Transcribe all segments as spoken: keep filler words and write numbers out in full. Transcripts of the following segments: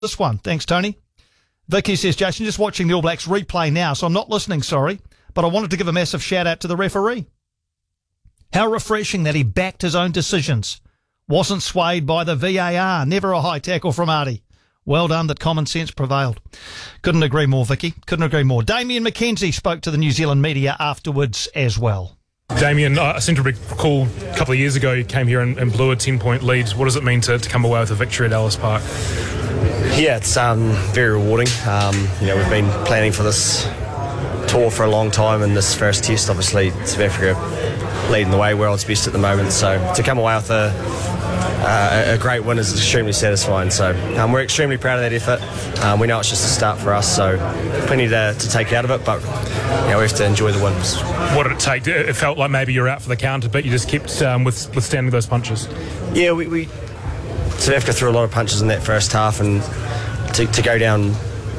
this one. Thanks, Tony. Vicky says, Jason, just watching the All Blacks replay now, so I'm not listening, sorry, but I wanted to give a massive shout-out to the referee. How refreshing that he backed his own decisions. Wasn't swayed by the V A R. Never a high tackle from Artie. Well done that common sense prevailed. Couldn't agree more, Vicky. Couldn't agree more. Damien McKenzie spoke to the New Zealand media afterwards as well. Damien, I seem to recall a couple of years ago you came here and, and blew a ten-point lead. What does it mean to, to come away with a victory at Ellis Park? Yeah, it's um, very rewarding. Um, you know, we've been planning for this tour for a long time, and this first test, obviously, South Africa leading the way, world's best at the moment. So to come away with a, uh, a great win is extremely satisfying. So um, we're extremely proud of that effort. Um, we know it's just a start for us, so plenty to, to take out of it, but you know, we have to enjoy the wins. What did it take? It felt like maybe you were out for the count a bit. You just kept um, with, withstanding those punches. Yeah, we, we South Africa threw a lot of punches in that first half, and to, to go down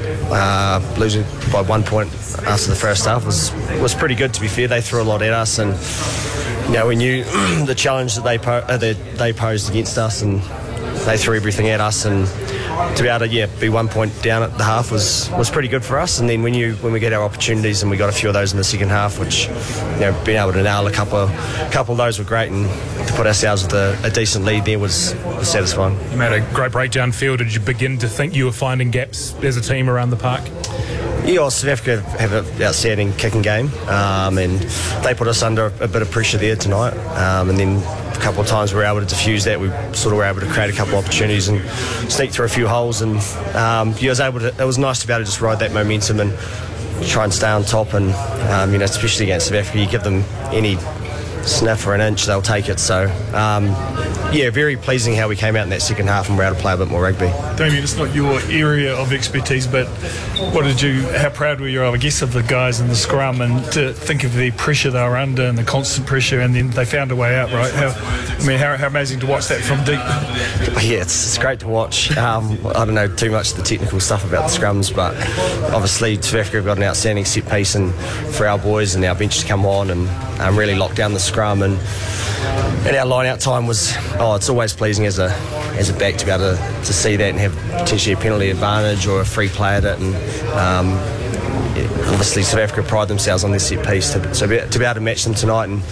uh, losing by one point after the first half was was pretty good. To be fair, they threw a lot at us, and you know, we knew the challenge that they po- uh, that they posed against us, and they threw everything at us, and to be able to yeah be one point down at the half was, was pretty good for us. And then when you when we get our opportunities, and we got a few of those in the second half, which you know being able to nail a couple of, couple of those were great, and to put ourselves with a, a decent lead there was, was satisfying. You made a great breakdown field. Did you begin to think you were finding gaps as a team around the park? Yeah, well, South Africa have an outstanding kicking game, um, and they put us under a bit of pressure there tonight. Um, and then a couple of times we were able to diffuse that. We sort of were able to create a couple of opportunities and sneak through a few holes. And um, yeah, I was able to. It was nice to be able to just ride that momentum and try and stay on top. And um, you know, especially against South Africa, you give them any sniff or an inch, they'll take it. So um, yeah, very pleasing how we came out in that second half and were able to play a bit more rugby. Damien, it's not your area of expertise, but what did you, how proud were you, I guess, of the guys in the scrum, and to think of the pressure they were under and the constant pressure, and then they found a way out, right? How, I mean, how, how amazing to watch that from deep. Yeah, it's, it's great to watch. Um, I don't know too much of the technical stuff about the scrums, but obviously South Africa have got an outstanding set piece, and for our boys and our bench to come on and um, really lock down the scrum, and and our line out time was, oh, it's always pleasing as a as a back to be able to, to see that and have potentially a penalty advantage or a free play at it. And um, obviously South Africa pride themselves on this set piece, to, so be, to be able to match them tonight and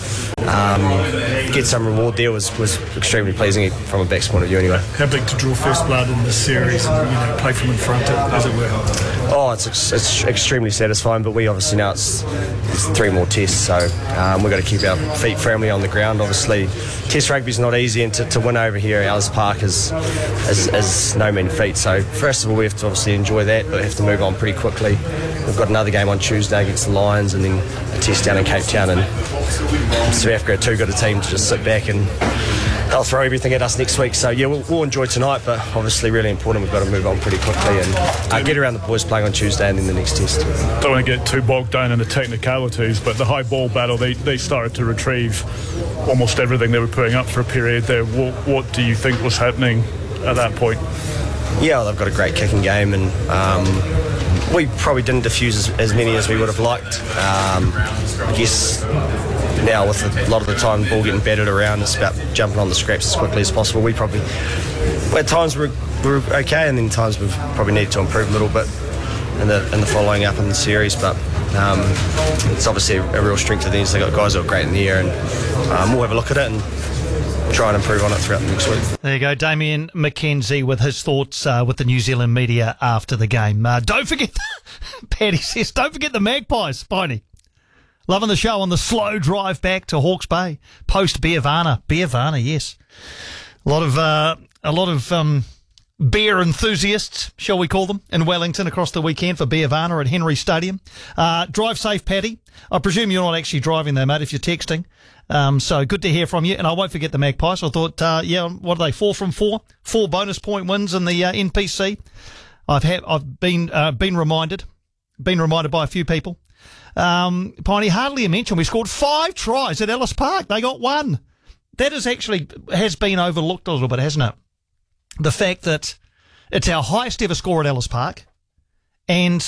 um, get some reward there was, was extremely pleasing from a back's point of view anyway. How big to draw first blood in this series and, you know, play from in front, as it were? Oh, it's it's extremely satisfying, but we obviously know it's, it's three more tests, so um, we've got to keep our feet firmly on the ground. Obviously, Test rugby's not easy, and to, to win over here at Ellis Park is, is is no mean feat. So first of all, we have to obviously enjoy that, but we have to move on pretty quickly. We've got another game on Tuesday against the Lions, and then a test down in Cape Town, and South Africa are too good a team to just sit back and they'll throw everything at us next week. So yeah, we'll, we'll enjoy tonight, but obviously really important. We've got to move on pretty quickly and uh, get around the boys playing on Tuesday and then the next test. Don't want to get too bogged down in the technicalities, but the high ball battle, they, they started to retrieve almost everything they were putting up for a period there. What, what do you think was happening at that point? Yeah, well, they've got a great kicking game, and um, we probably didn't diffuse as, as many as we would have liked. Um, I guess now with a lot of the time the ball getting battered around, it's about jumping on the scraps as quickly as possible. We probably, at times we're, we're okay, and then times we've probably need to improve a little bit in the in the following up in the series. But um, it's obviously a, a real strength of theirs. They've got guys that are great in the air, and um, we'll have a look at it and try and improve on it throughout the next week. There you go, Damien McKenzie with his thoughts uh, with the New Zealand media after the game. Uh, don't forget, Paddy says, don't forget the Magpies, Spiny. Loving the show on the slow drive back to Hawke's Bay, post Beervana. Beervana, yes. A lot of, uh, a lot of um, beer enthusiasts, shall we call them, in Wellington across the weekend for Beervana at Henry Stadium. Uh, drive safe, Paddy. I presume you're not actually driving there, mate, if you're texting. Um, so good to hear from you. And I won't forget the Magpies. I thought, uh, yeah, what are they, four from four? Four bonus point wins in the uh, N P C. I've had, I've been, uh, been reminded, been reminded by a few people. Um, Piney, hardly a mention. We scored five tries at Ellis Park. They got one. That is actually, has been overlooked a little bit, hasn't it? The fact that it's our highest ever score at Ellis Park and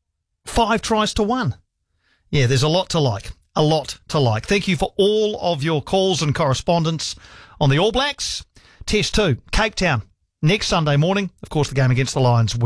five tries to one. Yeah, there's a lot to like. A lot to like. Thank you for all of your calls and correspondence on the All Blacks. Test two, Cape Town. next Sunday morning, of course, the game against the Lions.